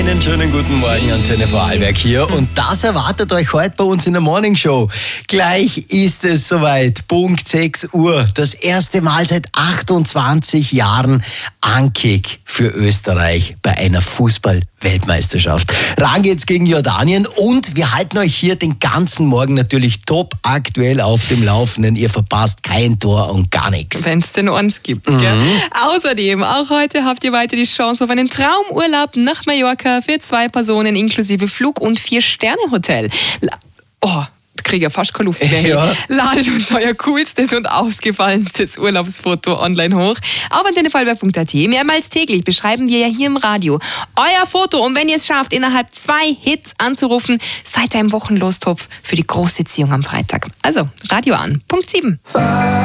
Einen schönen guten Morgen, Antenne Vorarlberg hier. Und das erwartet euch heute bei uns in der Morning Show. Gleich ist es soweit, Punkt 6 Uhr. Das erste Mal seit 28 Jahren Ankick für Österreich bei einer Fußball-Weltmeisterschaft. Ran geht's gegen Jordanien und wir halten euch hier den ganzen Morgen natürlich top aktuell auf dem Laufenden. Ihr verpasst kein Tor und gar nichts. Wenn es denn eins gibt. Gell? Außerdem, auch heute habt ihr weiter die Chance auf einen Traumurlaub nach Mallorca für 2 Personen inklusive Flug- und 4-Sterne-Hotel. Da kriege ich ja fast keine Luft mehr. Ja. Ladet uns euer coolstes und ausgefallenstes Urlaubsfoto online hoch auf antennevorarlberg.at. Mehrmals täglich beschreiben wir ja hier im Radio euer Foto. Und wenn ihr es schafft, innerhalb 2 Hits anzurufen, seid ihr im Wochenlostopf für die große Ziehung am Freitag. Also, Radio an. Punkt 7.